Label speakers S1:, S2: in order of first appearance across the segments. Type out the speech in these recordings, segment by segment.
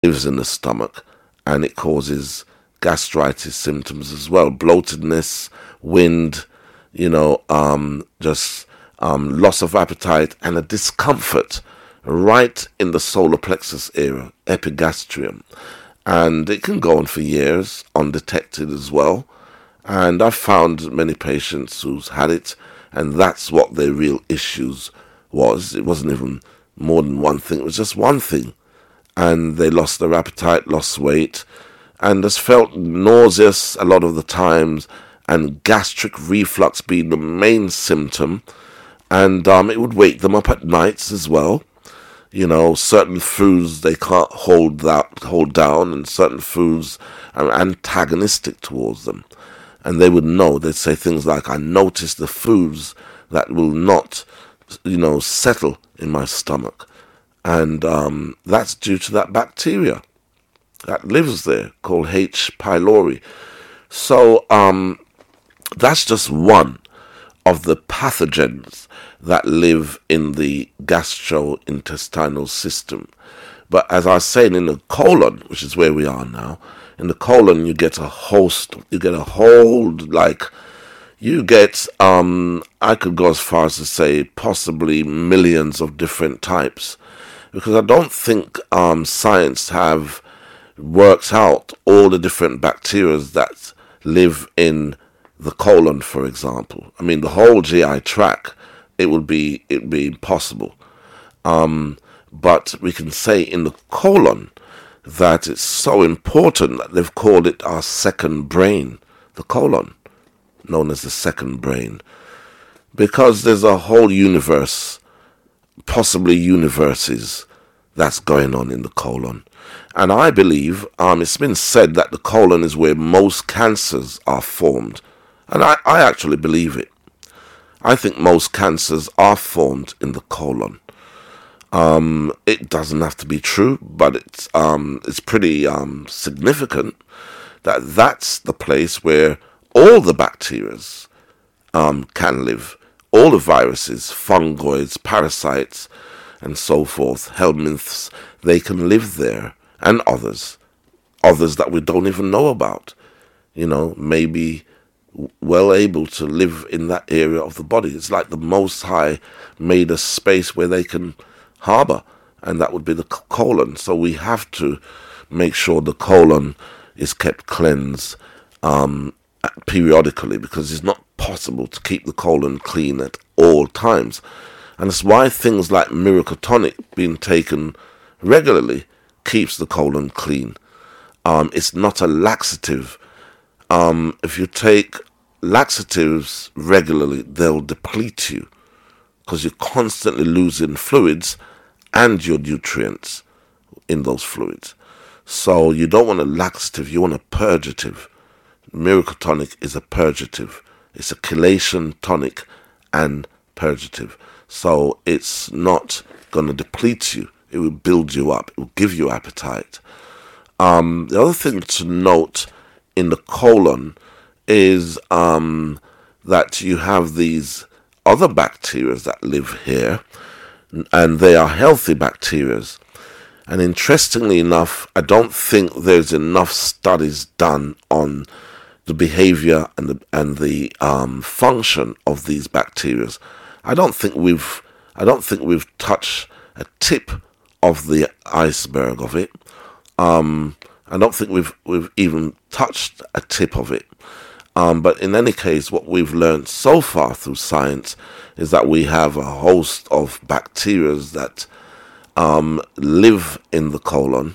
S1: lives in the stomach, and it causes gastritis symptoms as well, bloatedness, wind, just loss of appetite, and a discomfort right in the solar plexus area, epigastrium. And it can go on for years, undetected as well. And I've found many patients who's had it, and that's what their real issues was. It wasn't even more than one thing, it was just one thing. And they lost their appetite, lost weight, and just felt nauseous a lot of the times, and gastric reflux being the main symptom. And it would wake them up at nights as well. Certain foods they can't hold down, and certain foods are antagonistic towards them. And they would know, they'd say things like, I notice the foods that will not, settle in my stomach. And that's due to that bacteria that lives there called H. pylori. So that's just one of the pathogens that live in the gastrointestinal system. But as I was saying, in the colon, which is where we are now, in the colon you get a host, I could go as far as to say possibly millions of different types, because I don't think science have worked out all the different bacteria that live in the colon, for example. I mean, the whole GI tract, it'd be impossible. But we can say in the colon that it's so important that they've called it our second brain, the colon, known as the second brain, because there's a whole universe, possibly universes, that's going on in the colon. And I believe, it's been said that the colon is where most cancers are formed. And I actually believe it. I think most cancers are formed in the colon. It doesn't have to be true, but it's pretty significant that that's the place where all the bacteria can live. All the viruses, fungoids, parasites, and so forth, helminths, they can live there, and others that we don't even know about, maybe well able to live in that area of the body. It's like the Most High made a space where they can harbor, and that would be the colon. So we have to make sure the colon is kept cleansed periodically, because it's not possible to keep the colon clean at all times. And that's why things like Miracle Tonic being taken regularly keeps the colon clean. It's not a laxative. If you take laxatives regularly, they'll deplete you, because you're constantly losing fluids and your nutrients in those fluids. So you don't want a laxative, you want a purgative. Miracle Tonic is a purgative. It's a chelation tonic and purgative. So it's not going to deplete you. It will build you up. It will give you appetite. The other thing to note in the colon is that you have these other bacteria that live here, and they are healthy bacteria. And interestingly enough, I don't think there's enough studies done on the behavior and the function of these bacteria. I don't think we've touched a tip of the iceberg of it. I don't think we've even touched a tip of it. But in any case, what we've learned so far through science is that we have a host of bacteria that live in the colon.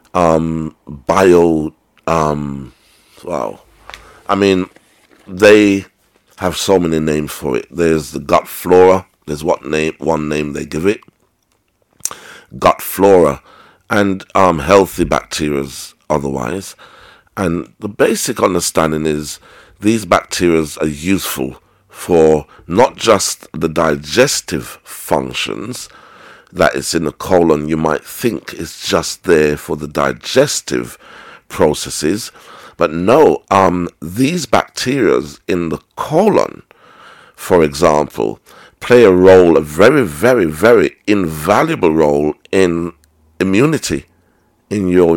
S1: They have so many names for it. There's the gut flora. There's one name they give it. Gut flora, and healthy bacteria otherwise. And the basic understanding is these bacteria are useful for not just the digestive functions that is in the colon. You might think it's just there for the digestive processes, but no, these bacteria in the colon, for example, play a very, very, very invaluable role in immunity, in your